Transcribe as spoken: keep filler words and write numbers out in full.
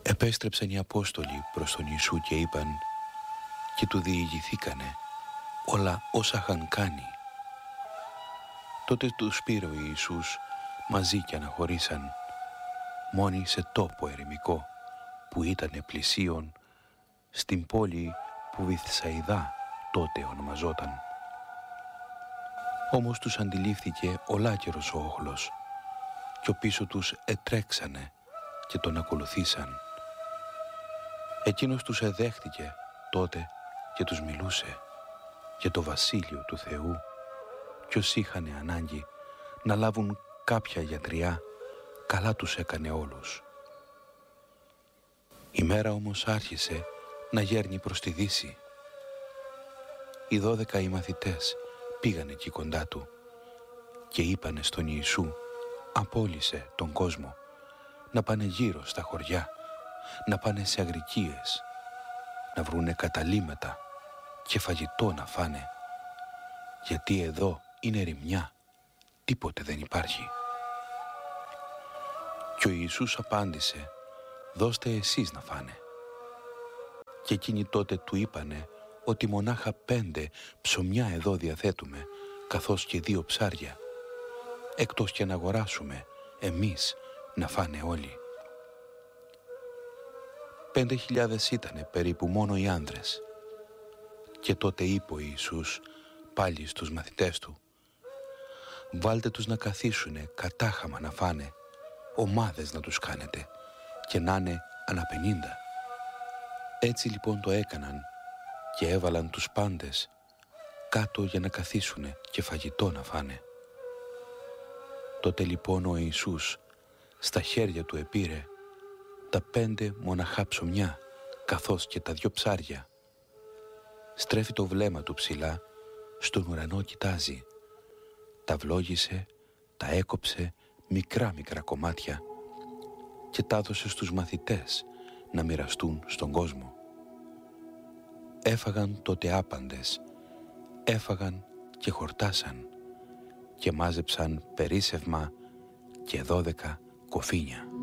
Επέστρεψαν οι Απόστολοι προς τον Ιησού και είπαν και του διηγηθήκανε όλα όσα είχαν κάνει. Τότε τους πήρε ο Ιησούς μαζί και αναχωρήσαν μόνοι σε τόπο ερημικό που ήτανε πλησίον στην πόλη που Βηθσαϊδά τότε ονομαζόταν. Όμως τους αντιλήφθηκε ολάκερος ο όχλος και ο πίσω τους ετρέξανε και τον ακολουθήσαν. Εκείνος τους εδέχτηκε τότε και τους μιλούσε για το βασίλειο του Θεού κι όσοι είχαν ανάγκη να λάβουν κάποια γιατριά, καλά τους έκανε όλους. Η μέρα όμως άρχισε να γέρνει προς τη δύση. Οι δώδεκα οι μαθητές πήγαν εκεί κοντά του και είπανε στον Ιησού απόλυσε τον κόσμο να πάνε γύρω στα χωριά, να πάνε σε αγρικίες, να βρούνε καταλύματα και φαγητό να φάνε, γιατί εδώ είναι ερημιά, τίποτε δεν υπάρχει. Και ο Ιησούς απάντησε δώστε εσείς να φάνε. Και εκείνοι τότε του είπανε ότι μονάχα πέντε ψωμιά εδώ διαθέτουμε, καθώς και δύο ψάρια, εκτός και να αγοράσουμε εμείς να φάνε όλοι. Πέντε χιλιάδες ήτανε περίπου μόνο οι άνδρες. Και τότε είπε ο Ιησούς πάλι στους μαθητές του βάλτε τους να καθίσουνε κατάχαμα να φάνε, ομάδες να τους κάνετε και να είναι αναπενήντα. Έτσι λοιπόν το έκαναν και έβαλαν τους πάντες κάτω για να καθίσουνε και φαγητό να φάνε. Τότε λοιπόν ο Ιησούς στα χέρια του επήρε τα πέντε μοναχά ψωμιά καθώς και τα δυο ψάρια. Στρέφει το βλέμμα του ψηλά, στον ουρανό κοιτάζει. Τα βλόγισε, τα έκοψε μικρά μικρά κομμάτια και τα έδωσε στους μαθητές να μοιραστούν στον κόσμο. Έφαγαν τότε άπαντες, έφαγαν και χορτάσαν και μάζεψαν περίσσευμα και δώδεκα κοφίνια.